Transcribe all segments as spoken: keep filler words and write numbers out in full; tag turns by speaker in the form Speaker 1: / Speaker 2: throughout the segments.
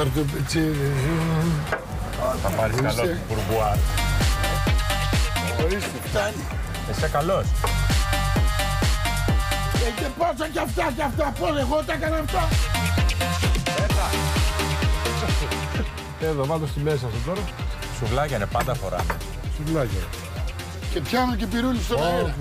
Speaker 1: Χαρτοπετσίδες.
Speaker 2: Θα πάρεις καλό μπουρμπουάρ.
Speaker 1: Ορίστε, φτάνει.
Speaker 2: Είσαι καλός.
Speaker 1: Ε, και πόσα κι αυτά κι αυτά, πώς εγώ τα έκανα αυτά.
Speaker 3: Εδώ βάλω στη μέσα αυτό τώρα.
Speaker 2: Σουβλάκια είναι, πάντα φοράμε.
Speaker 3: Σουβλάκια.
Speaker 1: Και πιάνω και πυρούλι στον αέρα.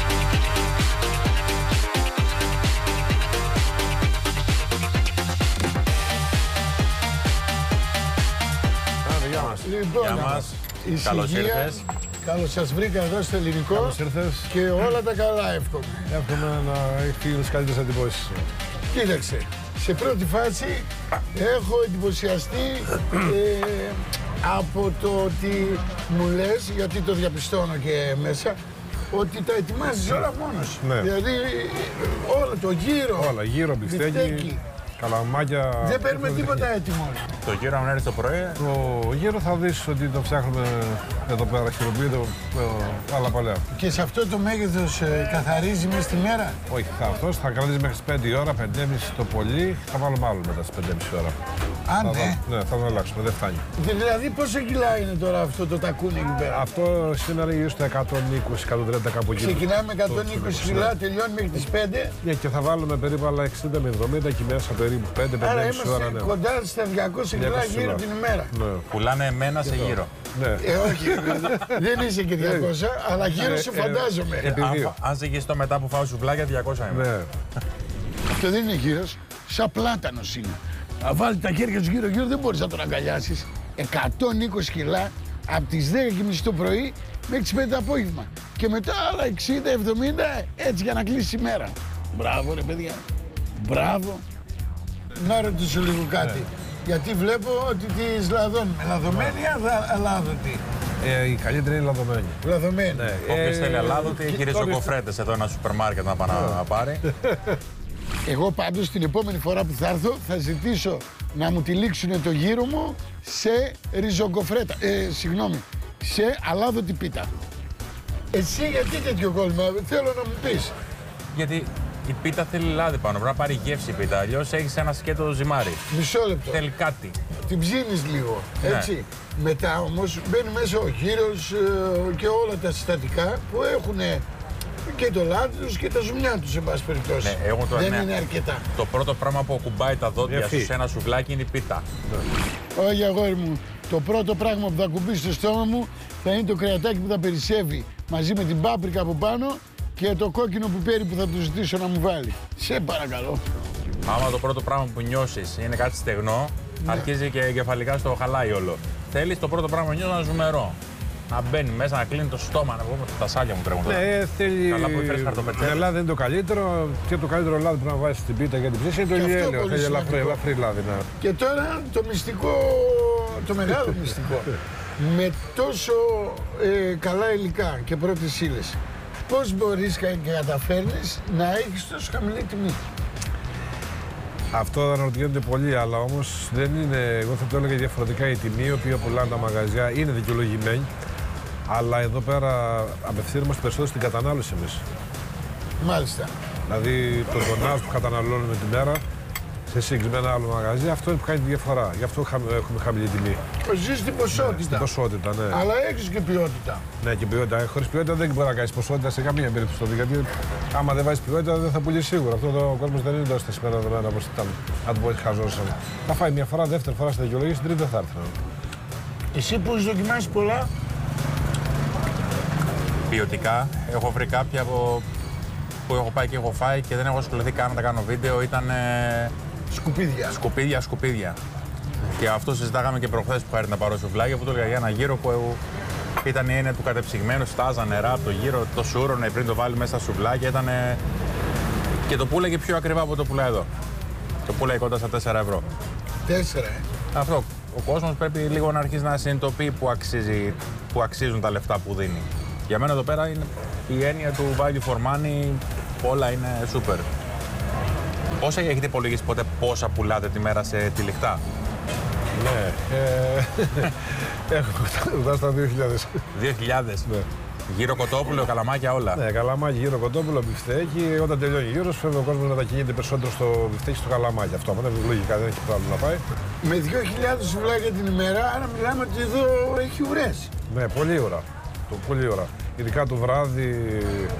Speaker 3: Γεια μας.
Speaker 1: Λοιπόν,
Speaker 2: Γεια μας.
Speaker 1: ησυχία.
Speaker 2: Καλώς ήρθες.
Speaker 1: Καλώς σας βρήκα εδώ στο ελληνικό.
Speaker 3: Καλώς ήρθες.
Speaker 1: Και όλα τα καλά εύχομαι.
Speaker 3: Εύχομαι να έχει τις καλύτερες εντυπώσεις.
Speaker 1: Κοίταξε, σε πρώτη φάση έχω εντυπωσιαστεί ε, από το ότι μου λες, γιατί το διαπιστώνω και μέσα, ότι τα ετοιμάζεις όλα μόνος.
Speaker 3: Ναι.
Speaker 1: Δηλαδή όλο το γύρο,
Speaker 3: Όλα, γύρω, μπιφτέκι, καλαμάκια.
Speaker 1: δεν παίρνουμε τίποτα έτοιμο.
Speaker 2: Το γύρο αν έρθει το πρωί.
Speaker 3: Το γύρο θα δεις ότι το φτιάχνουμε εδώ πέρα χειροποίητο, άλλα παλιά.
Speaker 1: Και σε αυτό το μέγεθος ε, καθαρίζει μέσα στη μέρα.
Speaker 3: Όχι, θα αυτός θα κρατήσει μέχρι τις πέντε η ώρα, πέντε και μισή το πολύ, θα βάλουμε άλλο μετά στις πέντε και μισή ώρα.
Speaker 1: Α,
Speaker 3: Θα
Speaker 1: ναι.
Speaker 3: βάλουμε- ναι, θα τον αλλάξουμε, δεν φτάνει.
Speaker 1: Δηλαδή πόσα κιλά είναι τώρα αυτό το τακούνι εκεί πέρα.
Speaker 3: Αυτό σήμερα γύρω στα εκατόν είκοσι εκατόν τριάντα κάπου εκεί.
Speaker 1: Ξεκινάμε με εκατόν είκοσι κιλά, τελειώνει μέχρι τις πέντε.
Speaker 3: Ναι, και θα βάλουμε περίπου άλλα εξήντα με εβδομήντα εκεί μέσα, περίπου πέντε με
Speaker 1: Άρα
Speaker 3: πέντε ώρα.
Speaker 1: είμαστε
Speaker 3: Ναι.
Speaker 1: κοντά στα διακόσια κιλά
Speaker 3: διακόσια
Speaker 1: γύρω
Speaker 3: κιλά.
Speaker 1: την ημέρα.
Speaker 3: Ναι.
Speaker 2: Πουλάνε εμένα σε γύρο.
Speaker 3: Ναι.
Speaker 1: Ε, όχι, δεν είσαι και διακόσια, αλλά γύρω σου φαντάζομαι.
Speaker 3: επί
Speaker 2: Αν,
Speaker 3: δύο.
Speaker 2: φα- αν ζυγιστώ μετά που φάω σουβλάκια, διακόσια είμαι.
Speaker 3: Ναι.
Speaker 1: Αυτό δεν είναι γύρος, σαν πλάτανος είναι. Να βάλει τα χέρια σου γύρω-γύρω δεν μπορείς να τον αγκαλιάσεις. εκατόν είκοσι κιλά από τις δέκα και μισή το πρωί μέχρι τις πέντε το απόγευμα. Και μετά άλλα εξήντα εβδομήντα έτσι για να κλείσει η μέρα. Μπράβο ρε παιδιά. Μπράβο. Να ρωτήσω λίγο κάτι. Γιατί βλέπω ότι τις λαδώνουμε. Λαδωμένη ή αδα- αλάδοτη.
Speaker 3: Ε, η καλύτερη είναι λαδωμένη.
Speaker 1: Λαδωμένη.
Speaker 3: Ναι.
Speaker 2: Όποιος
Speaker 3: Ε,
Speaker 2: θέλει αλάδοτη, έχει
Speaker 3: και-
Speaker 2: ριζοκοφρέτες εδώ ένα σούπερ μάρκετ να πάει να πάρει.
Speaker 1: Εγώ πάντως την επόμενη φορά που θα έρθω θα ζητήσω να μου τυλίξουν το γύρο μου σε ριζογκοφρέτα. Ε, συγγνώμη, σε αλάδοτη πίτα. Εσύ γιατί τέτοιο κόλμα, θέλω να μου πεις.
Speaker 2: Γιατί η πίτα θέλει λάδι πάνω, πρέπει να πάρει γεύση η πίτα. Αλλιώς έχεις ένα σκέτο ζυμάρι.
Speaker 1: Μισό λεπτό.
Speaker 2: Θέλει κάτι.
Speaker 1: Την ψήνεις λίγο,
Speaker 2: Ναι.
Speaker 1: έτσι. Μετά όμως μπαίνει μέσα ο γύρος ε, και όλα τα συστατικά που έχουν και το λάδι τους και τα ζουμιά τους, εν πάση περιπτώσει.
Speaker 2: Ναι, εγώ τώρα,
Speaker 1: Δεν
Speaker 2: ναι.
Speaker 1: είναι αρκετά.
Speaker 2: Το πρώτο πράγμα που ακουμπάει τα δόντια σου
Speaker 3: Ευχή.
Speaker 2: σε ένα σουβλάκι είναι η πίτα.
Speaker 1: Όχι αγόρι μου, το πρώτο πράγμα που θα κουμπίσει στο στόμα μου θα είναι το κρεατάκι που θα περισσεύει μαζί με την πάπρικα από πάνω και το κόκκινο πιπέρι που θα του ζητήσω να μου βάλει. Σε παρακαλώ.
Speaker 2: Άμα το πρώτο πράγμα που νιώσεις είναι κάτι στεγνό, αρχίζει και εγκεφαλικά στο χαλάει όλο. Θέλεις το πρώτο πράγμα που νιώσεις να ζουμερό. Να μπαίνει μέσα, να κλείνει το στόμα, να βγούμε τα σάλια μου τρέχουν τώρα.
Speaker 3: Ναι, θέλει.
Speaker 2: Καλά που έφερες χαρτοπετσέδες.
Speaker 3: Το λάδι είναι το καλύτερο και το καλύτερο λάδι που να βάζει στην πίτα για την ψήση είναι το
Speaker 1: Και αυτό
Speaker 3: ηλιέλαιο.
Speaker 1: πολύ
Speaker 3: Θέλει ελαφρύ,
Speaker 1: σημαντικό.
Speaker 3: ελαφρύ λάδι. Ναι.
Speaker 1: Και τώρα το μυστικό, το μεγάλο μυστικό. Με τόσο ε, καλά υλικά και πρώτες ύλες, πώς μπορείς και καταφέρνεις να έχεις τόσο χαμηλή τιμή.
Speaker 3: Αυτό αναρωτιόνται πολλοί, αλλά όμως δεν είναι. Εγώ θα το έλεγα διαφορετικά η τιμή, η οποία πουλάνε τα μαγαζιά είναι δικαιολογημένη. Αλλά εδώ πέρα απευθύνομαστε περισσότερο στην κατανάλωση εμείς.
Speaker 1: Μάλιστα.
Speaker 3: Δηλαδή το τονάζ που καταναλώνουμε τη μέρα σε συγκεκριμένα άλλο μαγαζί, αυτό είναι που κάνει τη διαφορά. Γι' αυτό χα- έχουμε χαμηλή τιμή.
Speaker 1: Ζεις την ποσότητα,
Speaker 3: Στην ποσότητα, ναι.
Speaker 1: αλλά έχεις και ποιότητα.
Speaker 3: Ναι, και ποιότητα. Χωρίς ποιότητα δεν μπορεί να κάνει ποσότητα σε καμία περίπτωση. Γιατί άμα δεν βάζει ποιότητα δεν θα πουλήσει σίγουρα. Αυτό ο κόσμο δεν είναι τόσο σήμερα δεδομένα όπως ήταν. Αν το πω έτσι, χαζόσαν. Θα φάει μια φορά, δεύτερη φορά στην δικαιολογία, στην τρίτη δεν θα έρθει.
Speaker 1: Εσύ που έχεις δοκιμάσει πολλά,
Speaker 2: Ποιοτικά έχω βρει κάποια από... που έχω πάει και έχω φάει και δεν έχω ασχοληθεί καν να τα κάνω βίντεο. Ήταν ε,
Speaker 1: σκουπίδια.
Speaker 2: σκουπίδια, σκουπίδια. Και αυτό συζητάγαμε και προχθές που έρθει να πάρω σουβλάκια που του έλεγα για ένα γύρο που ήταν η έννοια του κατεψυγμένου, στάζα νερά από το γύρο, το σούρωνε πριν το βάλει μέσα στα σουβλάκια. Ήταν, και το πουλάγε πιο ακριβά από το πουλάει εδώ. Το πουλάει κοντά στα τέσσερα ευρώ.
Speaker 1: Τέσσερα, ε.
Speaker 2: Αυτό. Ο κόσμος πρέπει λίγο να αρχίσει να συνειδητοποιεί που, αξίζει, που αξίζουν τα λεφτά που δίνει. Για μένα εδώ πέρα είναι η έννοια του value for money, όλα είναι super. Πόσα έχετε υπολογίσει ποτέ πόσα πουλάτε τη μέρα σε τυλιχτά?
Speaker 3: Ναι. Ε, έχω φτάσει στα δύο χιλιάδες.
Speaker 2: δύο χιλιάδες.
Speaker 3: Ναι.
Speaker 2: Γύρο κοτόπουλο, καλαμάκια όλα.
Speaker 3: Ναι, καλαμάκι, γύρο κοτόπουλο, μπιφτέκι. Όταν τελειώνει γύρω, φεύγει ο κόσμο να τα κινείται περισσότερο στο μπιφτέκι, στο καλαμάκι. Αυτό μετά λογικά δεν έχει άλλο να πάει.
Speaker 1: Με δύο χιλιάδες σουβλάκια την ημέρα, άρα μιλάμε ότι εδώ έχει ουρές.
Speaker 3: Ναι, πολύ ώρα. Το, πολύ ώρα. Ειδικά το βράδυ,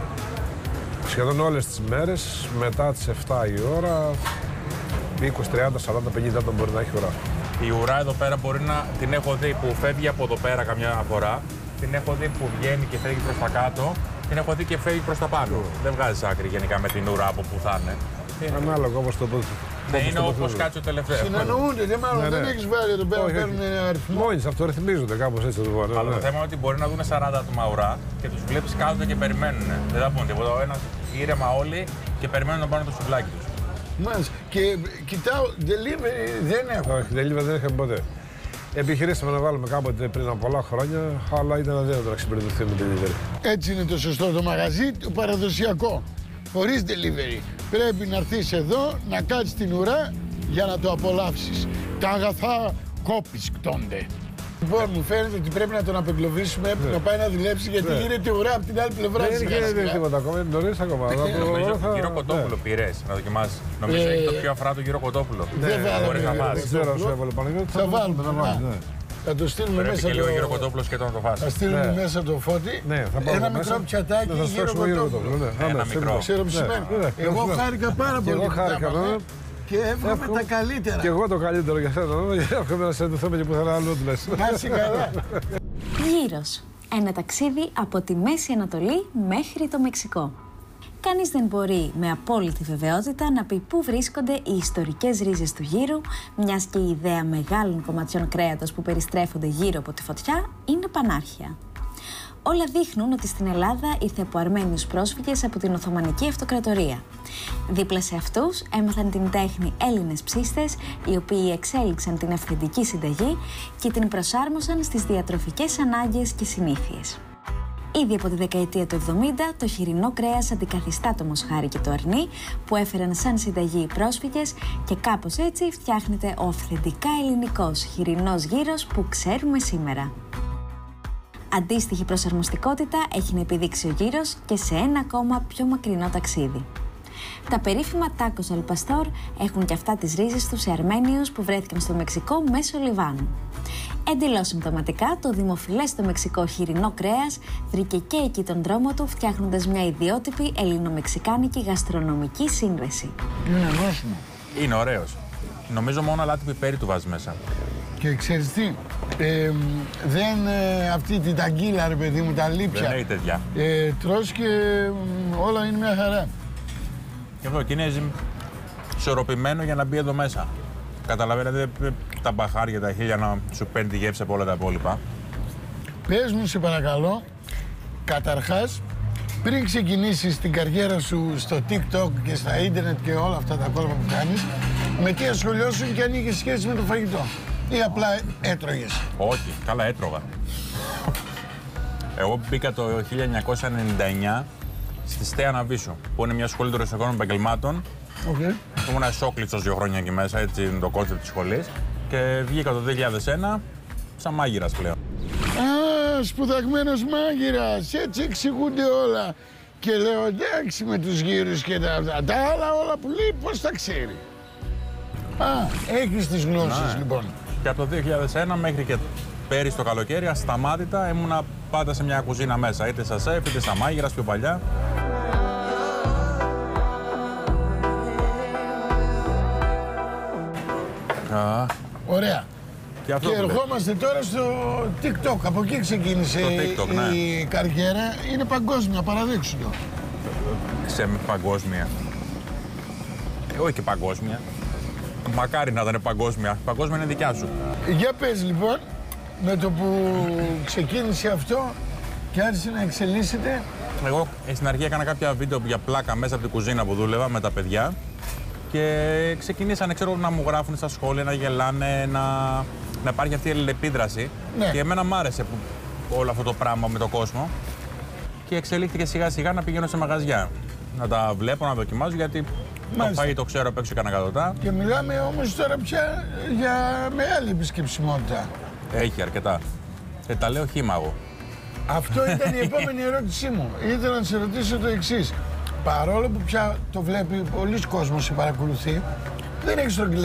Speaker 3: σχεδόν όλες τις μέρες, μετά τις εφτά η ώρα, είκοσι, τριάντα, σαράντα, πενήντα άτομα μπορεί να έχει ουρά.
Speaker 2: Η ουρά εδώ πέρα μπορεί να την έχω δει που φεύγει από εδώ πέρα καμιά φορά. Την έχω δει που βγαίνει και φεύγει προς τα κάτω. Την έχω δει και φεύγει προς τα πάνω. Mm. Δεν βγάζεις άκρη γενικά με την ουρά από που θα είναι.
Speaker 3: Ανάλογα όπως το πω.
Speaker 2: Ναι, είναι όπως κάτσε ο τελευταίο.
Speaker 1: Συνεννοούνται, δεν, μάλλον,
Speaker 3: ναι, ναι.
Speaker 1: δεν έχεις βάλει εδώ πέρα, παίρνουν ένα αριθμό.
Speaker 3: Μόλις αυτορυθμίζονται κάπως έτσι το βάλω.
Speaker 2: Αλλά
Speaker 3: ναι.
Speaker 2: το θέμα είναι ότι μπορεί να δουν σαράντα άτομα ουρά και τους βλέπεις κάθονται και περιμένουν. Δεν θα πούν τίποτα. Ο ένας ήρεμα όλοι και περιμένουν να πάρουν το σουβλάκι τους.
Speaker 1: Μάλιστα. Και κοιτάω, delivery δεν έχω.
Speaker 3: Όχι, delivery δεν είχαμε ποτέ. Επιχειρήσαμε να βάλουμε κάποτε πριν από πολλά χρόνια, αλλά ήταν αδύνατο να εξυπηρετηθεί με delivery.
Speaker 1: Έτσι είναι το σωστό το μαγαζί, το παραδοσιακό. Χωρίς delivery. Πρέπει να έρθεις εδώ, να κάτσεις την ουρά για να το απολαύσεις. Τα αγαθά κόπισκτώνται. Λοιπόν, μου φαίνεται ότι πρέπει να τον απεγκλωβίσουμε, ναι. να πάει να δουλέψει, γιατί ναι. γίνεται ουρά από την άλλη πλευρά της.
Speaker 3: Δεν γίνεται τίποτα ακόμα, είναι νωρίς ακόμα.
Speaker 2: Νομίζω το γύρο κοτόπουλο πήρες να δοκιμάσεις. Νομίζω έχει το πιο αφρά το γύρο κοτόπουλο.
Speaker 1: Δεν
Speaker 2: μπορείς να φας.
Speaker 3: Δεν ξέρω, σου έβαλε πάνω.
Speaker 1: Θα βάλουμε να βάλουμε. Θα το στείλουμε
Speaker 2: Πρέπει
Speaker 1: μέσα
Speaker 2: και
Speaker 1: το...
Speaker 2: λίγο γύρο κοτόπουλο και το να το φας.
Speaker 1: Θα στείλουμε
Speaker 3: ναι.
Speaker 1: μέσα το Φώτη.
Speaker 3: Ναι, θα πάμε
Speaker 1: ένα
Speaker 3: μέσα.
Speaker 1: μικρό πιατάκι
Speaker 3: να
Speaker 1: γύρο κοτόπουλο.
Speaker 3: Ναι.
Speaker 2: Ένα μικρό.
Speaker 1: Ξέρω ψημένο. Εγώ χάρηκα πάρα πολύ.
Speaker 3: Εγώ χάρηκα.
Speaker 1: Και εύχομαι τα καλύτερα.
Speaker 3: Και εγώ το καλύτερο για σένα. Εύχομαι να σε ενδυθούμε και πουθενά αλλού του λες.
Speaker 1: Να είσαι καλά.
Speaker 4: Γύρος. Ένα ταξίδι από τη Μέση Ανατολή μέχρι το Μεξικό. Κανείς δεν μπορεί με απόλυτη βεβαιότητα να πει πού βρίσκονται οι ιστορικές ρίζες του γύρου, μιας και η ιδέα μεγάλων κομματιών κρέατος που περιστρέφονται γύρω από τη φωτιά είναι πανάρχια. Όλα δείχνουν ότι στην Ελλάδα ήρθε από Αρμένιους πρόσφυγες από την Οθωμανική Αυτοκρατορία. Δίπλα σε αυτούς έμαθαν την τέχνη Έλληνες ψήστες, οι οποίοι εξέλιξαν την αυθεντική συνταγή και την προσάρμοσαν στις διατροφικές ανάγκες και συνήθειες. Ήδη από τη δεκαετία του εβδομήντα, το χοιρινό κρέας αντικαθιστά το μοσχάρι και το αρνί που έφεραν σαν συνταγή οι πρόσφυγες και κάπως έτσι φτιάχνεται ο αυθεντικά ελληνικός χοιρινός γύρος που ξέρουμε σήμερα. Αντίστοιχη προσαρμοστικότητα έχει να επιδείξει ο γύρος και σε ένα ακόμα πιο μακρινό ταξίδι. Τα περίφημα tacos al pastor έχουν και αυτά τις ρίζες τους σε Αρμένιους που βρέθηκαν στο Μεξικό μέσω Λιβάνου. Εντελώς συμπτωματικά, το δημοφιλές στο Μεξικό χοιρινό κρέας βρήκε και εκεί τον δρόμο του, φτιάχνοντας μια ιδιότυπη ελληνομεξικάνικη γαστρονομική σύνδεση.
Speaker 1: Είναι νόσιμο.
Speaker 2: Είναι ωραίος. Νομίζω μόνο αλάτι πιπέρι του βάζει μέσα.
Speaker 1: Και ξέρεις τι, ε, δεν ε, αυτή την ταγκίλα ρε παιδί μου, τα λίπια.
Speaker 2: Δεν έχει τέτοια.
Speaker 1: Ε, τρως και ε, όλα είναι μια χαρά.
Speaker 2: Και αυτό και είναι ισορροπημένο για να μπει εδώ μέσα. Καταλαβαίνετε τα μπαχάρια, τα χίλια να σου παίρνει τη γεύση από όλα τα υπόλοιπα.
Speaker 1: Πες μου σε παρακαλώ, καταρχάς, πριν ξεκινήσεις την καριέρα σου στο TikTok και στα ίντερνετ και όλα αυτά τα κόλπα που κάνεις, με τι ασχολιώσουν και αν είχες σχέση με το φαγητό ή απλά έτρωγες?
Speaker 2: Όχι, καλά έτρωγα. Εγώ μπήκα το χίλια εννιακόσια ενενήντα εννιά στη Στέα Ναβίσου, που είναι μια σχολή των ρεσοκόνων επαγγελμάτων.
Speaker 1: Okay.
Speaker 2: Ήμουν εσόκλητος δύο χρόνια εκεί μέσα, έτσι είναι το κόνσεπτ της σχολής. Και βγήκα το δύο χιλιάδες ένα σαν μάγειρας πλέον.
Speaker 1: Α, σπουδαγμένος μάγειρας, έτσι εξηγούνται όλα. Και λέω εντάξει με τους γύρους και τα αυτά. Τα άλλα όλα που λέει πώς τα ξέρει. Α, έχεις τις γνώσεις, ναι, λοιπόν.
Speaker 2: Και από το δύο χιλιάδες ένα μέχρι και πέρυσι το καλοκαίρι, ασταμάτητα ήμουνα πάντα σε μια κουζίνα μέσα. Είτε σαν σεφ, είτε σαν μάγειρας πιο παλιά. Α.
Speaker 1: Ωραία.
Speaker 2: Και,
Speaker 1: και ερχόμαστε τώρα στο TikTok. Από εκεί ξεκίνησε
Speaker 2: TikTok,
Speaker 1: η
Speaker 2: ναι.
Speaker 1: καριέρα. Είναι παγκόσμια, παραδείξου το.
Speaker 2: Σε παγκόσμια. Ε, όχι και παγκόσμια. Μακάρι να ήταν παγκόσμια. Παγκόσμια είναι δικιά σου.
Speaker 1: Για πες λοιπόν, με το που ξεκίνησε αυτό και άρχισε να εξελίσσεται.
Speaker 2: Εγώ στην αρχή έκανα κάποια βίντεο για πλάκα μέσα από την κουζίνα που δούλευα με τα παιδιά. Και ξεκινήσανε, ξέρω, να μου γράφουν στα σχόλια, να γελάνε, να, να υπάρχει αυτή η αλληλεπίδραση. Ναι. Και εμένα μ' άρεσε που, όλο αυτό το πράγμα με τον κόσμο. Και εξελίχθηκε σιγά σιγά να πηγαίνω σε μαγαζιά. Να τα βλέπω, να δοκιμάζω, γιατί μάλιστα, το φαΐ το ξέρω απ' έξω κανένα εκατοτά.
Speaker 1: Και μιλάμε όμως τώρα πια για μεγάλη επισκεψιμότητα.
Speaker 2: Έχει αρκετά. Και τα λέω χύμαγο.
Speaker 1: Αυτό ήταν η επόμενη ερώτησή μου. Ήθελα να σε ρωτήσω το εξής. Παρόλο που πια το βλέπει πολλοί κόσμος σε παρακολουθεί, δεν έχεις στρογγυλές